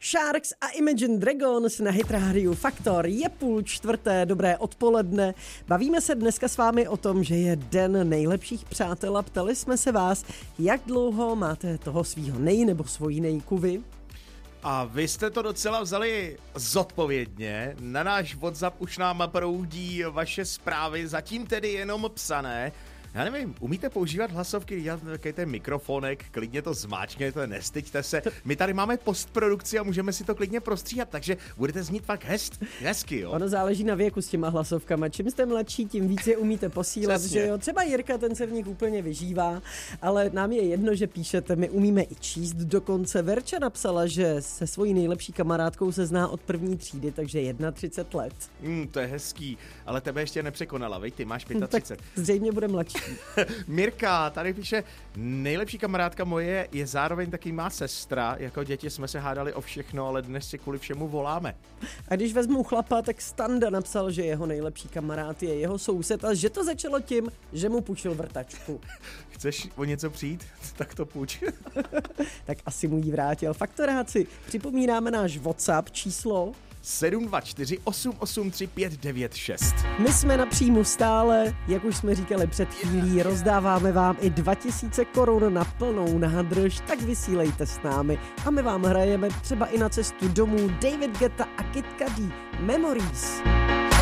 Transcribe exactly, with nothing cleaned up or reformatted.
Sharks a Imagine Dragons na Hit Radio Faktor. Je půl čtvrté, dobré odpoledne. Bavíme se dneska s vámi o tom, že je den nejlepších přátel a ptali jsme se vás, jak dlouho máte toho svýho nej nebo svojí nejku vy? A vy jste to docela vzali zodpovědně. Na náš WhatsApp už nám proudí vaše zprávy, zatím tedy jenom psané. Já nevím, umíte používat hlasovky, dělat takový ten mikrofonek, klidně to zmáčkněte, nestyďte se. My tady máme postprodukci a můžeme si to klidně prostříhat, takže budete znít fakt hezky, hezky, jo. Ono záleží na věku s těma hlasovkama. Čím jste mladší, tím víc je umíte posílat, Přesně. že jo. Třeba Jirka, ten se v nich úplně vyžívá, ale nám je jedno, že píšete, my umíme i číst dokonce. Verča napsala, že se svojí nejlepší kamarádkou se zná od první třídy, takže třicet jedna let. Hmm, to je hezký, ale tebe ještě nepřekonala, veď, ty máš třicet pět. Tak zřejmě bude mladší. Mirka tady píše, nejlepší kamarádka moje je zároveň taky má sestra, jako děti jsme se hádali o všechno, ale dnes si kvůli všemu voláme. A když vezmu chlapa, tak Standa napsal, že jeho nejlepší kamarád je jeho soused a že to začalo tím, že mu půjčil vrtačku. Chceš o něco přijít? Tak to půjč. Tak asi mu ji vrátil. Faktoráci, připomínáme náš WhatsApp číslo sedm dva čtyři osm osm tři pět devět šest. My jsme na příjmu stále, jak už jsme říkali před chvílí, rozdáváme vám i dva tisíce korun na plnou nádrž, tak vysílejte s námi a my vám hrajeme třeba i na cestu domů David Guetta a Kid Cudi Memories.